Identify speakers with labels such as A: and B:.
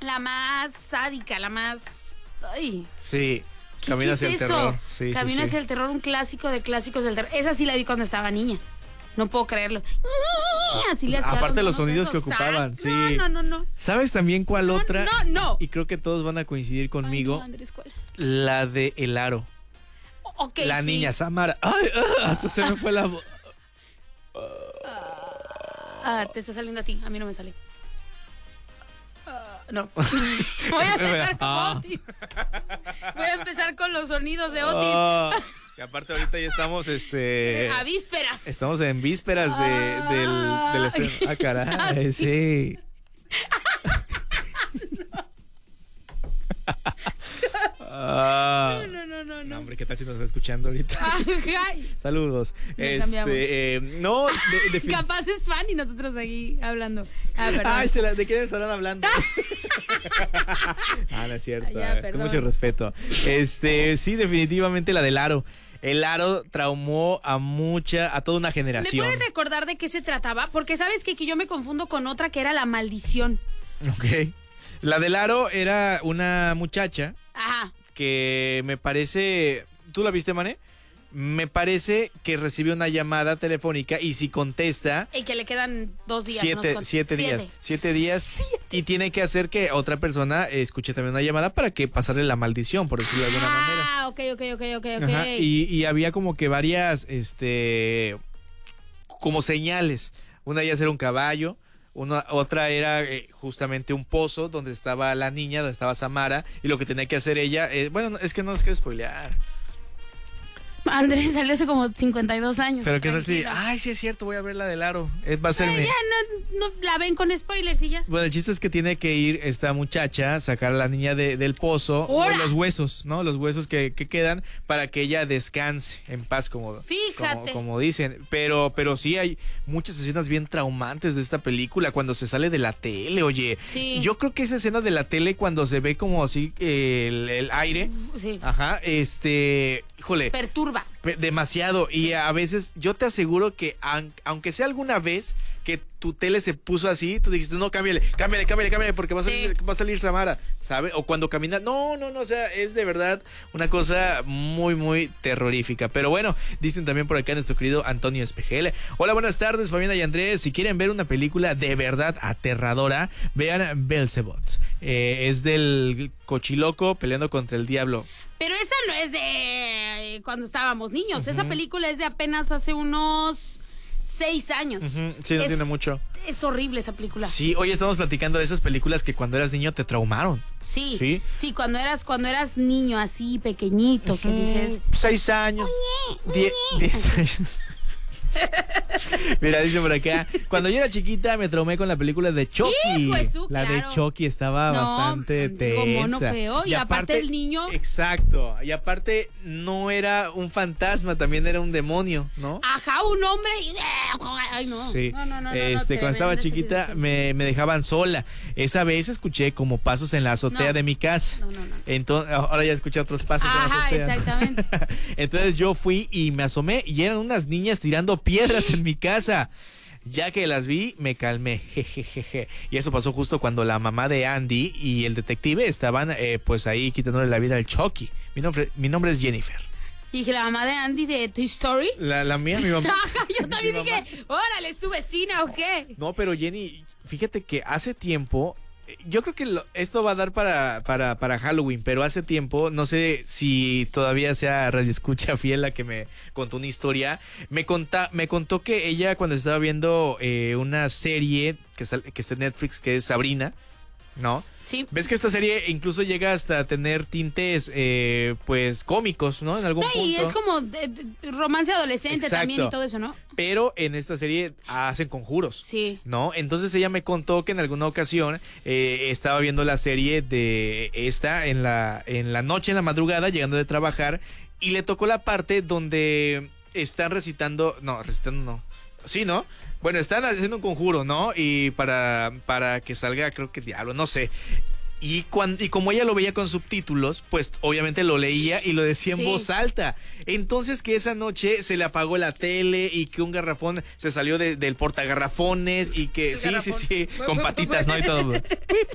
A: La más sádica, la más... Ay.
B: Sí.
A: Camino hacia el terror.
B: Sí,
A: Camino hacia el terror, un clásico de clásicos del terror. Esa sí la vi cuando estaba niña. No puedo creerlo. Así le hacía.
B: Aparte los sonidos que ocupaban, sí.
A: No.
B: ¿Sabes también cuál otra?
A: No.
B: Y creo que todos van a coincidir conmigo.
A: Ay, no, Andrés, ¿cuál?
B: La de El Aro.
A: Ok,
B: la
A: sí.
B: niña Samara. Ay, hasta se me fue la voz.
A: Te está saliendo a ti, a mí no me sale. No. Voy a empezar con Otis. Voy a empezar con los sonidos de Otis.
B: Y aparte ahorita ya estamos
A: a vísperas.
B: Estamos en vísperas del estreno. Ah, caray, sí. No, hombre, ¿qué tal si nos va escuchando ahorita?
A: Ay.
B: Saludos. No,
A: capaz es fan y nosotros aquí hablando.
B: Ay, ¿de quién estarán hablando? No es cierto. Es con mucho respeto. Sí, definitivamente la del Aro. El Aro traumó a toda una generación.
A: ¿Me puedes recordar de qué se trataba? Porque sabes que yo me confundo con otra que era La Maldición.
B: Ok. La del Aro era una muchacha.
A: Ajá.
B: Que me parece... ¿Tú la viste, Mané? Me parece que recibe una llamada telefónica y si contesta...
A: Y que le quedan 2 días.
B: 7 días. 7 días. Y tiene que hacer que otra persona escuche también una llamada para que pasarle la maldición, por decirlo de alguna manera.
A: Ah, ok.
B: Ajá, y había como que varias, como señales. Una de ellas era un caballo. Otra era justamente un pozo donde estaba la niña, donde estaba Samara, y lo que tenía que hacer ella, bueno, es que no nos quiero spoilear.
A: Andrés salió hace como 52 años.
B: Pero qué tal si, ay, sí es cierto, voy a ver la del Aro. Va a ser
A: ya no la ven con spoilers y ya.
B: Bueno, el chiste es que tiene que ir esta muchacha, sacar a la niña del pozo, los huesos, ¿no? Los huesos que quedan para que ella descanse en paz, como dicen. Pero sí hay muchas escenas bien traumantes de esta película cuando se sale de la tele, oye.
A: Sí.
B: Yo creo que esa escena de la tele cuando se ve como así el aire.
A: Sí.
B: Ajá, híjole.
A: Perturba.
B: Demasiado. Y a veces yo te aseguro que aunque sea alguna vez que tu tele se puso así, tú dijiste, no, cámbiale porque va a salir Samara, ¿sabe? O cuando camina, no, o sea, es de verdad una cosa muy, muy terrorífica. Pero bueno, dicen también por acá nuestro querido Antonio Espejel. Hola, buenas tardes, Fabiana y Andrés. Si quieren ver una película de verdad aterradora, vean Beelzebub. Es del cochiloco peleando contra el diablo.
A: Pero esa no es de cuando estábamos niños. Esa película es de apenas hace unos 6 años.
B: Sí, no tiene mucho.
A: Es horrible esa película.
B: Sí, hoy estamos platicando de esas películas que cuando eras niño te traumaron.
A: Sí, cuando eras niño así, pequeñito, que dices...
B: 6 años. 10 años. Mira, dice por acá, cuando yo era chiquita me traumé con la película de Chucky. La de Chucky estaba bastante tensa.
A: Como mono feo. Y aparte el niño.
B: Exacto. Y aparte no era un fantasma, también era un demonio, ¿no?
A: Ajá, un hombre. Ay, no.
B: Sí. No, cuando estaba chiquita me dejaban sola. Esa vez escuché como pasos en la azotea de mi casa. No. Entonces, ahora ya escuché otros pasos en la azotea.
A: Exactamente.
B: Entonces yo fui y me asomé y eran unas niñas tirando piedras en mi casa. Ya que las vi, me calmé. Jejeje. Y eso pasó justo cuando la mamá de Andy y el detective estaban pues ahí quitándole la vida al Chucky. Mi nombre es Jennifer.
A: Y dije, la mamá de Andy de Toy Story.
B: La mía, mi mamá.
A: Yo también dije, órale, ¿es tu vecina o qué?
B: No, pero Jenny, fíjate que hace tiempo... Yo creo que esto va a dar para Halloween, pero hace tiempo, no sé si todavía sea radioescucha fiel la que me contó una historia, me contó que ella cuando estaba viendo una serie que está en Netflix, que es Sabrina, ¿no?
A: Sí.
B: ¿Ves que esta serie incluso llega hasta tener tintes, pues, cómicos, ¿no? En algún punto.
A: Y es como romance adolescente. Exacto. También y todo eso, ¿no?
B: Pero en esta serie hacen conjuros.
A: Sí.
B: ¿No? Entonces ella me contó que en alguna ocasión estaba viendo la serie de esta en la noche, en la madrugada, llegando de trabajar, y le tocó la parte donde están recitando no. Sí, ¿no? Bueno, están haciendo un conjuro, ¿no? Y para que salga, creo que el diablo, no sé. Y como ella lo veía con subtítulos, pues obviamente lo leía y lo decía en voz alta. Entonces que esa noche se le apagó la tele y que un garrafón se salió del portagarrafones y que sí, con patitas, ¿no? Y todo.